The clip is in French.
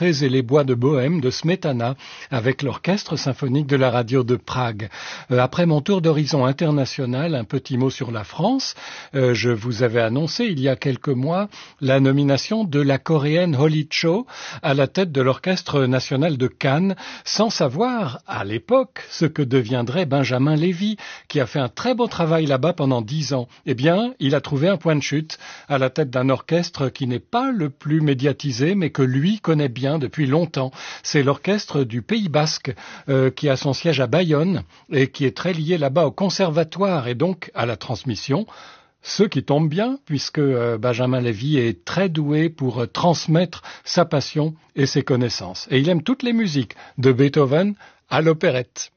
contrées et les bois de Bohême de Smetana avec l'Orchestre symphonique de la radio de Prague. Après mon tour d'horizon international, un petit mot sur la France. Je vous avais annoncé il y a quelques mois la nomination de la coréenne Holly Cho à la tête de l'Orchestre national de Cannes, sans savoir à l'époque ce que deviendrait Benjamin Lévy, qui a fait un très beau travail là-bas pendant 10 ans. Eh bien, il a trouvé un point de chute à la tête d'un orchestre qui n'est pas le plus médiatisé, mais que lui connaît bien depuis longtemps. C'est l'orchestre du Pays Basque, qui a son siège à Bayonne et qui est très lié là-bas au conservatoire et donc à la transmission. Ce qui tombe bien, puisque Benjamin Lévy est très doué pour transmettre sa passion et ses connaissances. Et il aime toutes les musiques, de Beethoven à l'opérette.